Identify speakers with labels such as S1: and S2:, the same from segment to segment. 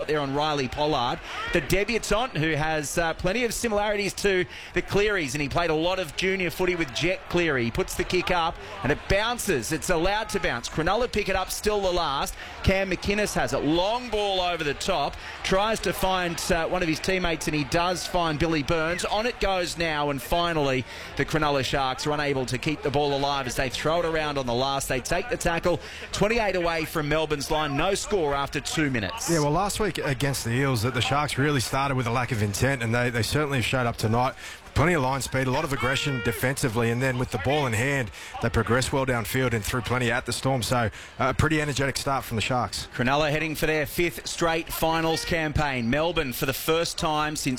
S1: shot there on Riley Pollard, the debutant who has plenty of similarities to the Clearys, and he played a lot of junior footy with Jet Cleary. He puts the kick up and it bounces. It's allowed to bounce. Cronulla pick it up, still the last. Cam McInnes has it. Long ball over the top. Tries to find one of his teammates, and he does find Billy Burns. On it goes now, and finally the Cronulla Sharks are unable to keep the ball alive as they throw it around on the last. They take the tackle, 28 away from Melbourne's line. No score after 2 minutes.
S2: Yeah, well, last week against the Eels, the Sharks really started with a lack of intent, and they certainly showed up tonight. Plenty of line speed, a lot of aggression defensively, and then with the ball in hand, they progressed well downfield and threw plenty at the Storm. So a pretty energetic start from the Sharks.
S1: Cronulla heading for their 5th straight finals campaign. Melbourne for the first time since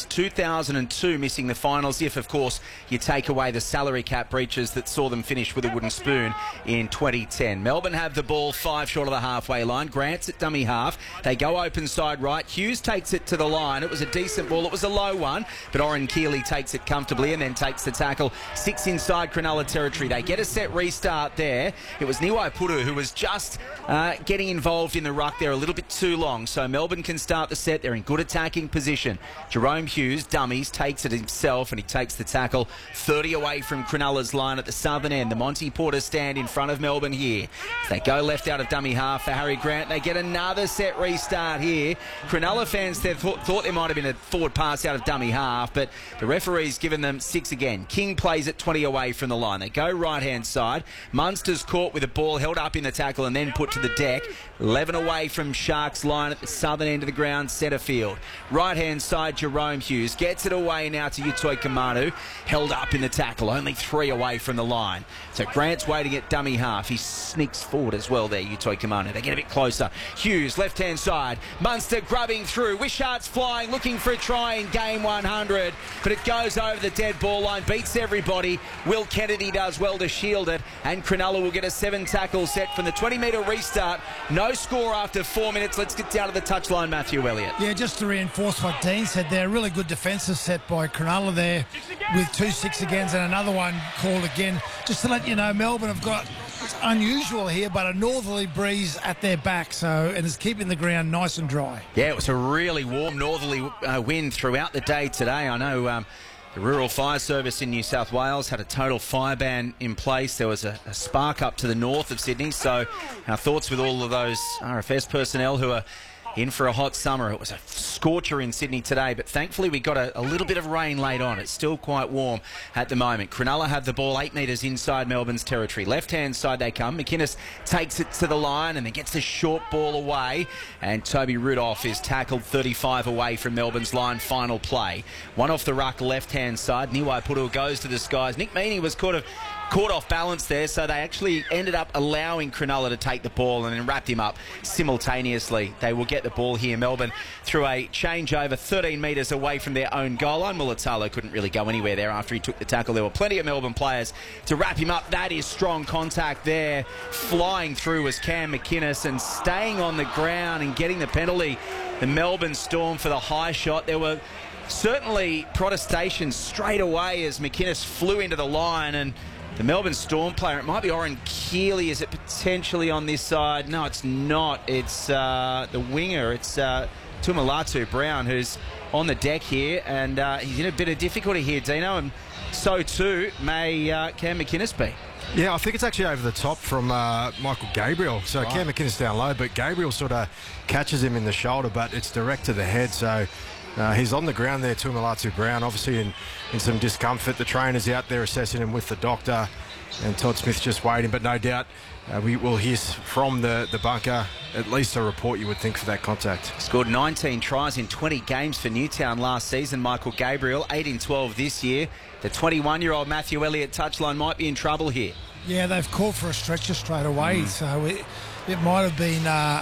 S1: 2002 missing the finals, if of course you take away the salary cap breaches that saw them finish with a wooden spoon in 2010. Melbourne have the ball 5 short of the halfway line. Grant's at dummy half. They go open side right. Hughes takes it to the line. It was a decent ball. It was a low one, but Oren Keeley takes it comfortably and then takes the tackle. 6 inside Cronulla territory. They get a set restart there. It was Niwai Puru who was just getting involved in the ruck there a little bit too long. So Melbourne can start the set. They're in good attacking position. Jerome Hughes dummies, takes it himself, and he takes the tackle 30 away from Cronulla's line at the southern end. The Monty Porter stand in front of Melbourne here. As they go left out of dummy half for Harry Grant. They get another set restart here. Cronulla fans thought there might have been a forward pass out of dummy half, but the referee's given them 6 again. King plays it 20 away from the line. They go right-hand side. Munster's caught with a ball held up in the tackle and then put to the deck. 11 away from Sharks' line at the southern end of the ground, centre field. Right-hand side, Jerome Hughes gets it away now to Utoi Kamanu. Held up in the tackle, only 3 away from the line. So Grant's waiting at dummy half. He sneaks forward as well there, Utoi Kamanu. They get a bit closer. Hughes, left-hand side. Munster grubbing through. Wishart's flying, looking for a try in game 100. But it goes over the dead ball line, beats everybody. Will Kennedy does well to shield it, and Cronulla will get a 7-tackle set from the 20-metre restart. No score after 4 minutes. Let's get down to the touchline, Matthew Elliott.
S3: Yeah, just to reinforce what Dean said there, really good defensive set by Cronulla there with 2 6-agains and another one called again. Just to let you know, Melbourne have got, it's unusual here, but a northerly breeze at their back, and it's keeping the ground nice and dry.
S1: Yeah, it was a really warm northerly wind throughout the day today. I know the Rural Fire Service in New South Wales had a total fire ban in place. There was a spark up to the north of Sydney, so our thoughts with all of those RFS personnel who are in for a hot summer. It was a scorcher in Sydney today, but thankfully we got a little bit of rain late on. It's still quite warm at the moment. Cronulla have the ball 8 metres inside Melbourne's territory. Left-hand side they come. McInnes takes it to the line and then gets the short ball away, and Toby Rudolph is tackled 35 away from Melbourne's line. Final play. One off the ruck, left-hand side. Niwai Puru goes to the skies. Nick Meaney was caught off balance there, so they actually ended up allowing Cronulla to take the ball and then wrapped him up simultaneously. They will get the ball here. Melbourne through a changeover 13 metres away from their own goal line. Mulatalo couldn't really go anywhere there after he took the tackle. There were plenty of Melbourne players to wrap him up. That is strong contact there. Flying through was Cam McInnes, and staying on the ground and getting the penalty, the Melbourne Storm, for the high shot. There were certainly protestations straight away as McInnes flew into the line, and the Melbourne Storm player, it might be Oren Keeley, is it potentially on this side? No, it's not. It's the winger. It's Tumalatu Brown, who's on the deck here, and he's in a bit of difficulty here, Dino, and so too may Cam McInnes be.
S2: Yeah, I think it's actually over the top from Michael Gabriel. So right. Cam McInnes down low, but Gabriel sort of catches him in the shoulder, but it's direct to the head, so he's on the ground there, Tumalatu Brown, obviously in some discomfort. The trainer's out there assessing him with the doctor, and Todd Smith's just waiting, but no doubt we will hear from the bunker at least a report, you would think, for that contact.
S1: Scored 19 tries in 20 games for Newtown last season, Michael Gabriel, 8 in 12 this year. The 21-year-old Matthew Elliott touchline might be in trouble here.
S3: Yeah, they've called for a stretcher straight away, so it might have been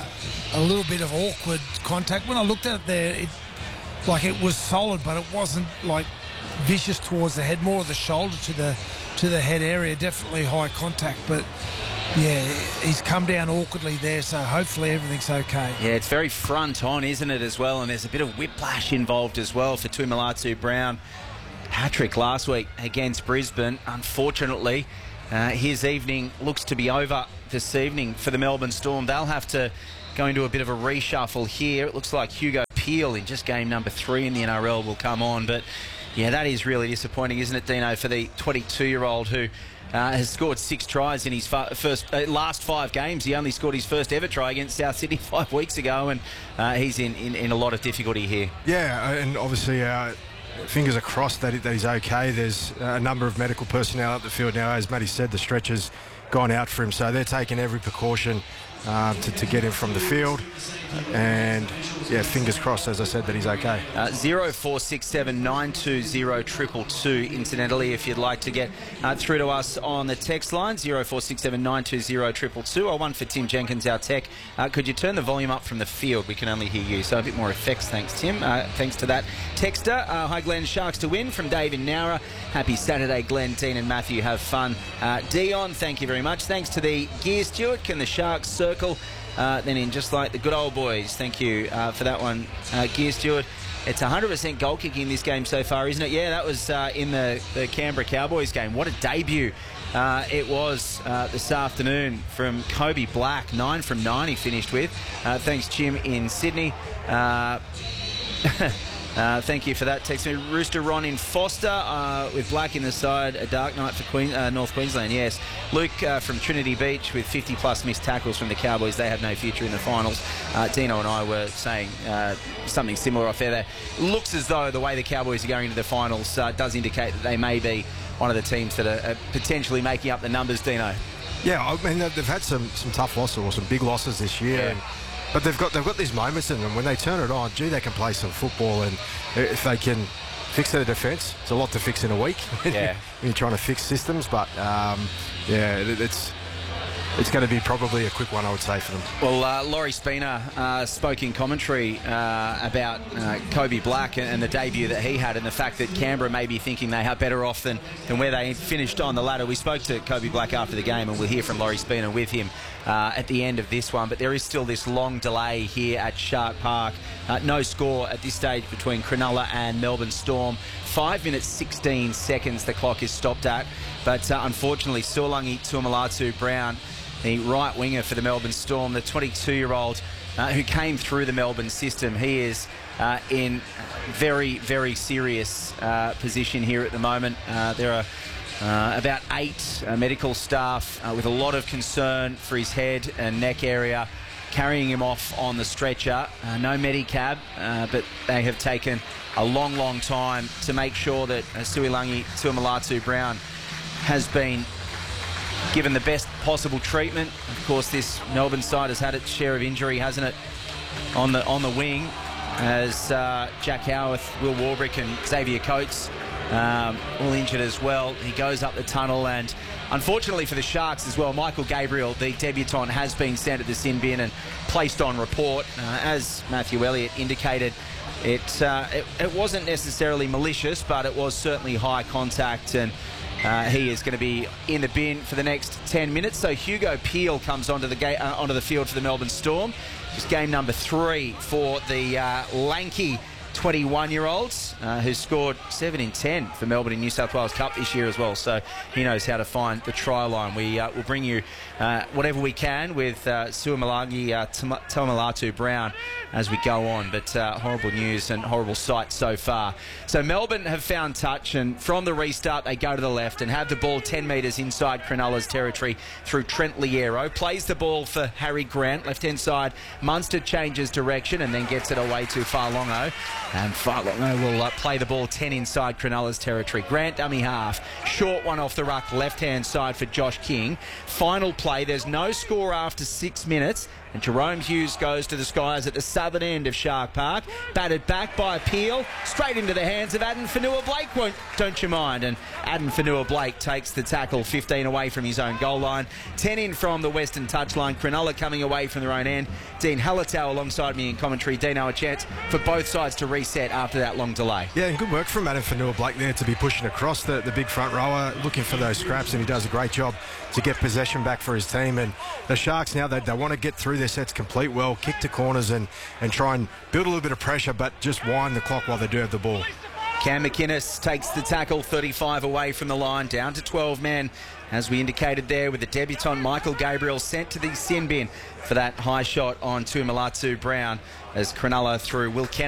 S3: a little bit of awkward contact. When I looked at it there, it was solid, but it wasn't like vicious towards the head, more of the shoulder to the head area. Definitely high contact, but yeah, he's come down awkwardly there, so hopefully everything's okay. Yeah,
S1: it's very front on, isn't it, as well? And there's a bit of whiplash involved as well for Tumalatu Brown. Hat-trick last week against Brisbane. Unfortunately, his evening looks to be over this evening for the Melbourne Storm. They'll have to go into a bit of a reshuffle here. It looks like Hugo Peel in just game number 3 in the NRL will come on. But yeah, that is really disappointing, isn't it, Dino, for the 22-year-old who has scored 6 tries in his last 5 games. He only scored his first ever try against South Sydney 5 weeks ago, and he's in a lot of difficulty here.
S2: Yeah, and obviously fingers are crossed that he's okay. There's a number of medical personnel at the field now. As Matty said, the stretcher's gone out for him, so they're taking every precaution to get him from the field. And yeah, fingers crossed, as I said, that he's okay.
S1: 0467 920 222. Incidentally, if you'd like to get through to us on the text line, 0467 920 222, or one for Tim Jenkins, our tech. Could you turn the volume up from the field? We can only hear you, so a bit more effects. Thanks, Tim. Thanks to that texter. Hi, Glenn. Sharks to win from Dave in Nowra. Happy Saturday, Glenn, Dean and Matthew. Have fun. Dion, thank you very much. Thanks to the Gear Stewart. Can the Sharks circle? Then in just like the good old boys. Thank you for that one, Gear Stewart. It's 100% goal kicking in this game so far, isn't it? Yeah, that was in the Canberra Cowboys game. What a debut it was this afternoon from Kobe Black. 9 from 9 he finished with. Thanks, Jim in Sydney. Thank you for that. Text me, Rooster Ron in Foster with Black in the side. A dark night for North Queensland, yes. Luke from Trinity Beach with 50-plus missed tackles from the Cowboys. They have no future in the finals. Dino and I were saying something similar off there. Looks as though the way the Cowboys are going into the finals does indicate that they may be one of the teams that are potentially making up the numbers, Dino.
S2: Yeah, I mean, they've had some tough losses or some big losses this year.
S1: Yeah.
S2: But they've got these moments in them when they turn it on. Gee, they can play some football, and if they can fix their defence, it's a lot to fix in a week.
S1: Yeah,
S2: when you're trying to fix systems. But yeah, it's going to be probably a quick one, I would say, for them.
S1: Well, Laurie Spina spoke in commentary about Kobe Black and the debut that he had, and the fact that Canberra may be thinking they are better off than where they finished on the ladder. We spoke to Kobe Black after the game, and we'll hear from Laurie Spina with him at the end of this one. But there is still this long delay here at Shark Park. No score at this stage between Cronulla and Melbourne Storm. 5 minutes 16 seconds the clock is stopped at. But unfortunately, Suolangi Tuamulatu-Brown, the right winger for the Melbourne Storm, the 22-year-old who came through the Melbourne system, he is in very, very serious position here at the moment. There are about 8 medical staff with a lot of concern for his head and neck area, carrying him off on the stretcher. No Medicab, but they have taken a long, long time to make sure that Suolangi Tuamulatu-Brown has been given the best possible treatment. Of course, this Melbourne side has had its share of injury, hasn't it, on the wing, as Jack Howarth, Will Warbrick and Xavier Coates all injured as well. He goes up the tunnel, and unfortunately for the Sharks as well, Michael Gabriel, the debutant, has been sent to the sin bin and placed on report. As Matthew Elliott indicated, it wasn't necessarily malicious, but it was certainly high contact, and he is going to be in the bin for the next 10 minutes. So Hugo Peel comes onto the field for the Melbourne Storm. It's game number 3 for the lanky 21-year-olds who scored 7 in 10 for Melbourne in New South Wales Cup this year as well. So he knows how to find the try line. We will bring you whatever we can with Suolangi Tuamulatu-Brown as we go on. But horrible news and horrible sight so far. So Melbourne have found touch, and from the restart they go to the left and have the ball 10 metres inside Cronulla's territory through Trent Liero. Plays the ball for Harry Grant, left-hand side. Munster changes direction and then gets it away to Farlongo. And Farlongo will play the ball 10 inside Cronulla's territory. Grant dummy half. Short one off the ruck, left-hand side for Josh King. Final play. There's no score after 6 minutes. And Jerome Hughes goes to the skies at the southern end of Shark Park. Batted back by Peel. Straight into the hands of Addin Fonua-Blake, don't you mind? And Addin Fonua-Blake takes the tackle 15 away from his own goal line. 10 in from the western touchline. Cronulla coming away from their own end. Dean Hallertau alongside me in commentary. Dino, a chance for both sides to reset after that long delay.
S2: Yeah, and good work from Addin Fonua-Blake there to be pushing across the big front rower, looking for those scraps, and he does a great job to get possession back for his team. And the Sharks now, they want to get through their sets complete well, kick to corners and try and build a little bit of pressure, but just wind the clock while they do have the ball.
S1: Cam McInnes takes the tackle 35 away from the line, down to 12 men, as we indicated there, with the debutant Michael Gabriel sent to the sin bin for that high shot on Tuamulatu-Brown as Cronulla through Will Kennedy.